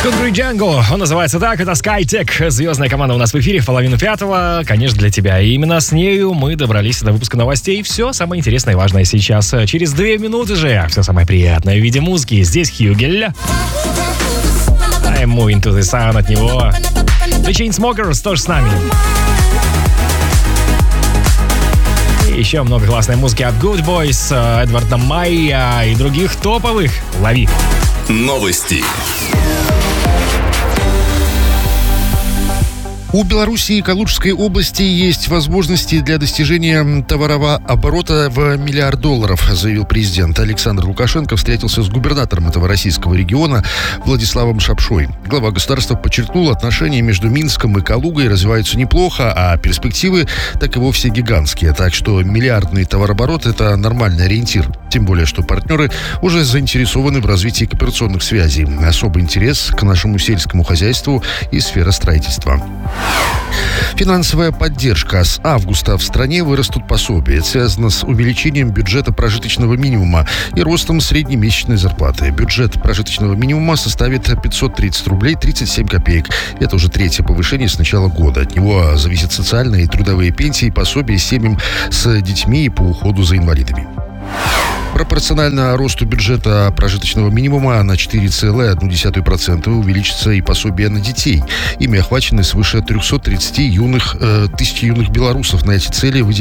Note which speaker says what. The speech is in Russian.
Speaker 1: Country Jungle, он называется так, это SkyTech, звездная команда у нас в эфире в 4:30, конечно, для тебя. И именно с нею мы добрались до выпуска новостей. Все самое интересное и важное сейчас. Через 2 минуты же все самое приятное в виде музыки. Здесь Хьюгель. I'm moving to the sun от него. The Chainsmokers тоже с нами. И еще много классной музыки от Good Boys, Эдварда Майя и других топовых. Лови.
Speaker 2: Новости.
Speaker 3: У Беларуси и Калужской области есть возможности для достижения товарового оборота в $1 миллиард, заявил президент. Александр Лукашенко встретился с губернатором этого российского региона Владиславом Шапшой. Глава государства подчеркнул, отношения между Минском и Калугой развиваются неплохо, а перспективы так и вовсе гигантские. Так что миллиардный товарооборот – это нормальный ориентир. Тем более, что партнеры уже заинтересованы в развитии кооперационных связей. Особый интерес к нашему сельскому хозяйству и сфера строительства. Финансовая поддержка. С августа в стране вырастут пособия. Это связано с увеличением бюджета прожиточного минимума и ростом среднемесячной зарплаты. Бюджет прожиточного минимума составит 530 рублей 37 копеек. Это уже 3-е повышение с начала года. От него зависят социальные и трудовые пенсии, пособия семьям с детьми и по уходу за инвалидами. Пропорционально росту бюджета прожиточного минимума на 4,1% увеличится и пособие на детей. Ими охвачены свыше 330 тысяч юных белорусов. На эти цели выделяют